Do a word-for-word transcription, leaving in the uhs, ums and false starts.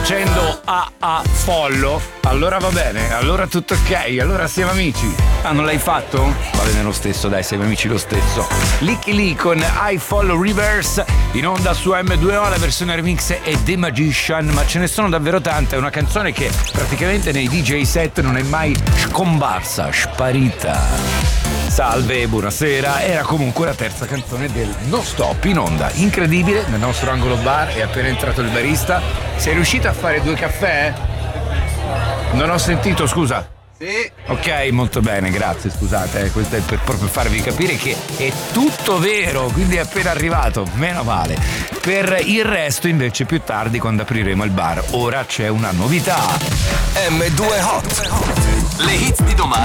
facendo a a follow, allora va bene, allora tutto ok, allora siamo amici. Ah, non l'hai fatto? Va bene lo stesso, dai, siamo amici lo stesso. Licky Lee con I Follow Reverse in onda su M due O, la versione remix è The Magician, ma ce ne sono davvero tante. È una canzone che praticamente nei D J set non è mai scomparsa, sparita. Salve, buonasera. Era comunque la terza canzone del Non Stop in onda. Incredibile, nel nostro angolo bar è appena entrato il barista. Sei riuscito a fare due caffè? Non ho sentito, scusa. Sì. Ok, molto bene, grazie, scusate, eh, questo è per proprio farvi capire che è tutto vero, quindi è appena arrivato, meno male. Per il resto invece più tardi quando apriremo il bar. Ora c'è una novità. M due Hot. Le hits di domani.